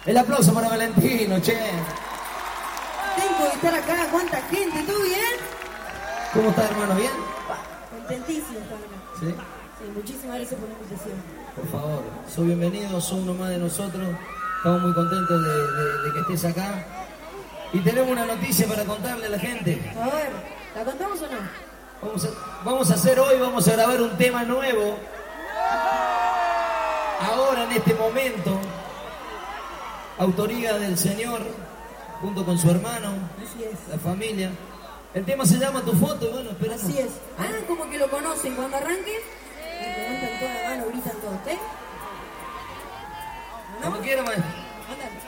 El aplauso para Valentino, che. Tengo que estar acá, cuánta gente, ¿todo bien? ¿Cómo está, hermano? ¿Bien? Contentísimo estar acá. ¿Sí? Sí, muchísimas gracias por la invitación. Por favor, sos bienvenido, sos uno más de nosotros. Estamos muy contentos de que estés acá. Y tenemos una noticia para contarle a la gente. A ver, ¿la contamos o no? Vamos a hacer hoy, vamos a grabar un tema nuevo. Ahora, en este momento, autoría del Señor, junto con su hermano, Así es. la familia. El tema se llama Tu Foto, y bueno, esperamos. Así es. Ah, como que lo conocen. Cuando arranquen, levantan toda la mano, gritan todo. ¿Sí? Como quiera, maestro. Ándale.